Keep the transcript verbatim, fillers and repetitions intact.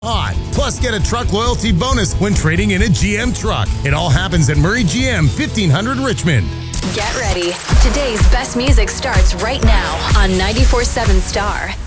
hot. Plus, get a truck loyalty bonus when trading in a G M truck. It all happens at Murray G M, fifteen hundred Richmond. Get ready. Today's best music starts right now on ninety-four point seven Star.